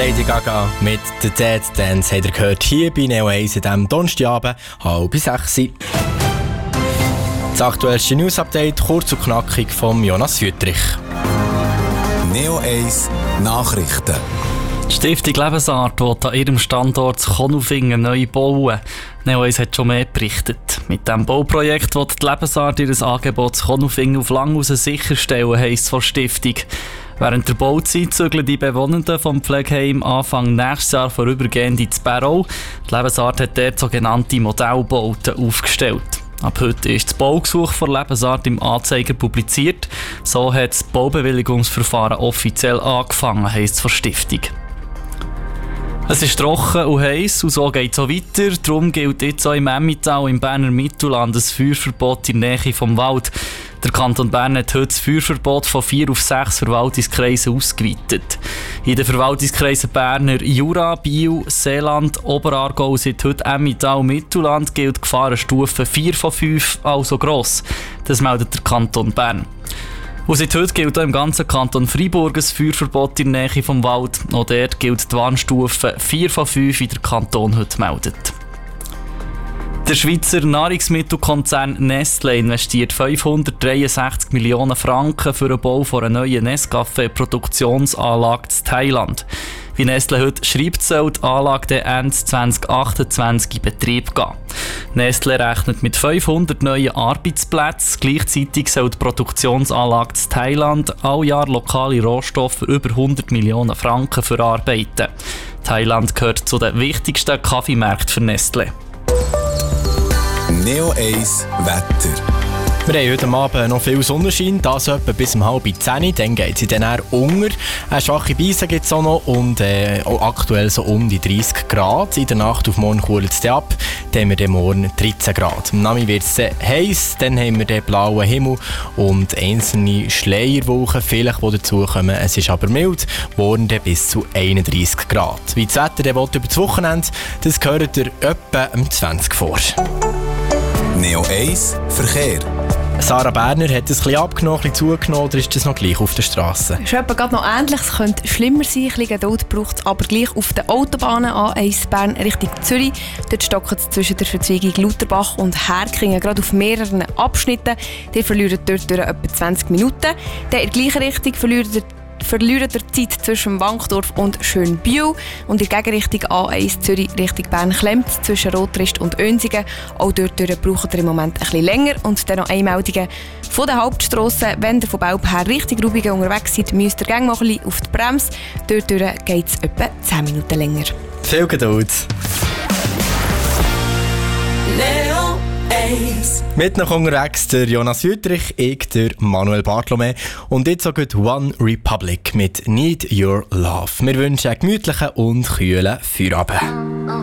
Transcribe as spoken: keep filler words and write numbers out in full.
Lady Gaga mit «The Dead Dance» habt ihr gehört hier bei Neo eins in diesem Donnerstagabend, halb sechs. Das aktuellste News-Update, kurz und knackig von Jonas Wüttrich. Neo eins Nachrichten. Die Stiftung Lebensart will an ihrem Standort Konolfingen neu bauen. Neo eins hat schon mehr berichtet. Mit diesem Bauprojekt will die Lebensart ihr Angebot Konolfingen auf lang raus sicherstellen, heisst es von der Stiftung. Während der Bauzeit zügeln die Bewohnenden vom Pflegeheim Anfang nächstes Jahr vorübergehend ins Barrow. Die Lebensart hat dort sogenannte Modellbauten aufgestellt. Ab heute ist das Baugesuch für Lebensart im Anzeiger publiziert. So hat das Baubewilligungsverfahren offiziell angefangen, heisst es von der Stiftung. Es ist trocken und heiß und so geht es auch weiter. Darum gilt jetzt auch im Emmental im Berner Mittelland ein Feuerverbot in der Nähe vom Wald. Der Kanton Bern hat heute das Feuerverbot von vier auf sechs Verwaltungskreisen ausgeweitet. In den Verwaltungskreisen Berner Jura, Biel, Seeland, Oberaargau sind heute Emmental Mittelland gilt die Gefahrenstufe vier von fünf, also gross. Das meldet der Kanton Bern. Und seit heute gilt auch im ganzen Kanton Freiburg ein Feuerverbot in der Nähe vom Wald. Auch dort gilt die Warnstufe vier von fünf, wie der Kanton heute meldet. Der Schweizer Nahrungsmittelkonzern Nestlé investiert fünfhundertdreiundsechzig Millionen Franken für den Bau einer neuen Nescafé-Produktionsanlage in Thailand. Wie Nestlé heute schreibt, soll die Anlage Ende zwanzig achtundzwanzig in Betrieb gehen. Nestlé rechnet mit fünfhundert neuen Arbeitsplätzen. Gleichzeitig soll die Produktionsanlage in Thailand all Jahr lokale Rohstoffe für über hundert Millionen Franken verarbeiten. Thailand gehört zu den wichtigsten Kaffeemärkten für Nestlé. Neo eins Wetter. Wir haben heute Abend noch viel Sonnenschein, das etwa bis um halb zehn. Dann geht es dann eher unter. Eine schwache Beise gibt es auch noch und äh, auch aktuell so um die dreißig Grad. In der Nacht auf morgen kühlt es ab. Dann haben wir dann morgen dreizehn Grad. Am Nachmittag wird es heiß, dann haben wir den blauen Himmel und einzelne Schleierwolken, vielleicht die dazukommen. Es ist aber mild, morgen dann bis zu einunddreißig Grad. Wie das Wetter dann über das Wochenende, das gehört ihr etwa um zwanzig vor. Neo eins Verkehr. Sarah Berner hat es ein bisschen abgenommen, ein bisschen zugenommen, oder ist das noch gleich auf der Straße? Es ist etwa gerade noch ähnlich, es könnte schlimmer sein, ein bisschen Geduld braucht es aber gleich auf den Autobahnen A eins Bern Richtung Zürich. Dort stockt es zwischen der Verzweigung Lauterbach und Herkingen gerade auf mehreren Abschnitten. Die verlieren dort durch etwa zwanzig Minuten. Dann in der gleichen Richtung verlieren verlieren der Zeit zwischen Wankdorf und Schönbühl und in der Gegenrichtung A eins Zürich Richtung Bern-Klemmt zwischen Rotrist und Önsingen. Auch dort braucht ihr im Moment ein bisschen länger. Und dann noch Einmeldungen von der Hauptstrasse. Wenn ihr von Belp her Richtung Rubigen unterwegs seid, müsst ihr gerne mal ein bisschen auf die Bremse. Dort geht es etwa zehn Minuten länger. Viel Geduld. Neo eins. Mit noch unterwegs der Jonas Wüttrich, ich der Manuel Bartolomä und jetzt auch gut One Republic mit Need Your Love. Wir wünschen einen gemütlichen und kühlen Feierabend.